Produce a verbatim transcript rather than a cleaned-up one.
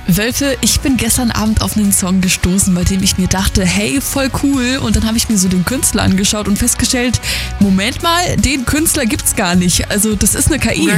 Wölfe, ich bin gestern Abend auf einen Song gestoßen, bei dem ich mir dachte, hey, voll cool. Und dann habe ich mir so den Künstler angeschaut und festgestellt, Moment mal, den Künstler gibt's gar nicht. Also das ist eine K I. Ja,